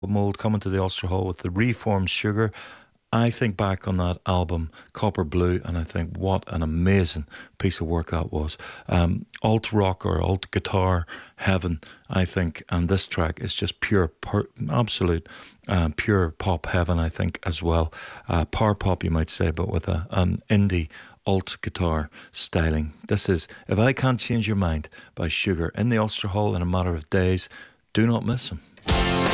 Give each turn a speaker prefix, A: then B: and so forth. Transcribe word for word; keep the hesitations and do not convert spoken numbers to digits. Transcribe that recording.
A: Mold coming to the Ulster Hall with the reformed Sugar. I think back on that album, Copper Blue, and I think what an amazing piece of work that was. Um, alt rock or alt guitar heaven, I think, and this track is just pure, per, absolute, um, pure pop heaven, I think, as well. Uh, power pop, you might say, but with a, an indie alt guitar styling. This is If I Can't Change Your Mind by Sugar in the Ulster Hall in a matter of days. Do not miss them.